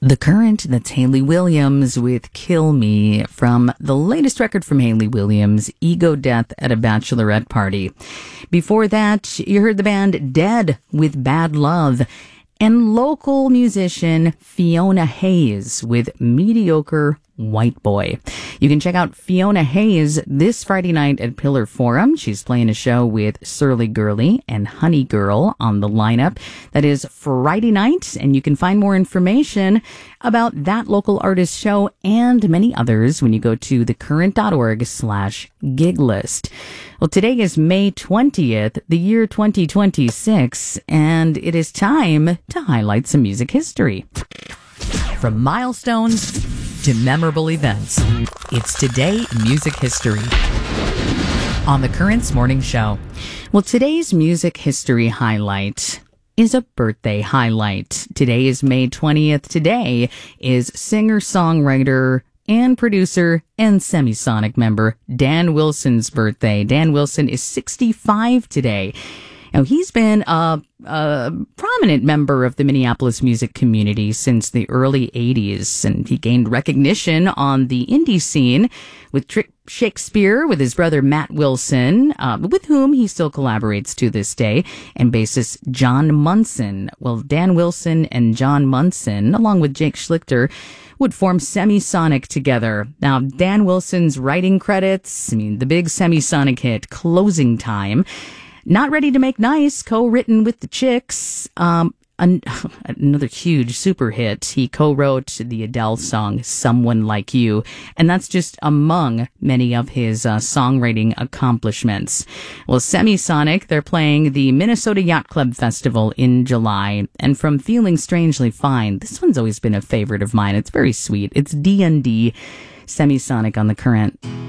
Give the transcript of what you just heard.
The Current, that's Hayley Williams with Kill Me from the latest record from Hayley Williams, Ego Death at a Bachelorette Party. Before that, you heard the band Dead with Bad Love and local musician Fiona Hayes with Mediocre White Boy. You can check out Fiona Hayes this Friday night at Pillar Forum. She's playing a show with Surly Girly and Honey Girl on the lineup. That is Friday night, and you can find more information about that local artist show and many others when you go to thecurrent.org/gig list. Well, today is May 20th, the year 2026, and it is time to highlight some music history. From milestones to memorable events, it's Today in Music History on the Current's Morning Show. Well, today's music history highlight is a birthday highlight. Today is May 20th. Today is singer-songwriter and producer and Semisonic member Dan Wilson's birthday. Dan Wilson is 65 today. Now, he's been a prominent member of the Minneapolis music community since the early 80s, and he gained recognition on the indie scene with Trick Shakespeare with his brother Matt Wilson, with whom he still collaborates to this day, and bassist John Munson. Well, Dan Wilson and John Munson, along with Jake Schlichter, would form Semisonic together. Now, Dan Wilson's writing credits, the big Semisonic hit, Closing Time, Not Ready to Make Nice, co-written with the Chicks. Another huge super hit. He co-wrote the Adele song, Someone Like You. And that's just among many of his songwriting accomplishments. Well, Semisonic, they're playing the Minnesota Yacht Club Festival in July. And from Feeling Strangely Fine, this one's always been a favorite of mine. It's very sweet. It's D&D, Semisonic on the Current.